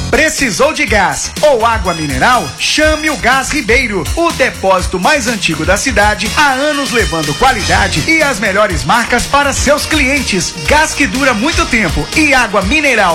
Precisou de gás ou água mineral? Chame o Gás Ribeiro, o depósito mais antigo da cidade, há anos levando qualidade e as melhores marcas para seus clientes. Gás que dura muito tempo e água mineral